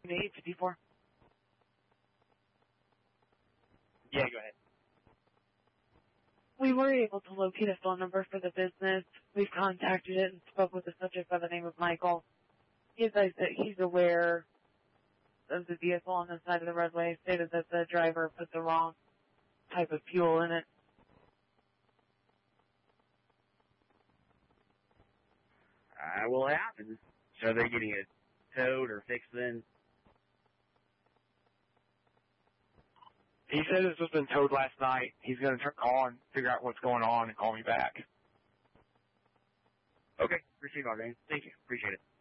854? Yeah, go ahead. We were able to locate a phone number for the business. We've contacted it and spoke with the subject by the name of Michael. He advised that he's aware of the vehicle on the side of the roadway, stated that the driver put the wrong type of fuel in it. Well, it happens. So are they getting it towed or fixed then? He said this was been towed last night. He's going to call and figure out what's going on and call me back. Okay. Appreciate it, man. Thank you. Appreciate it.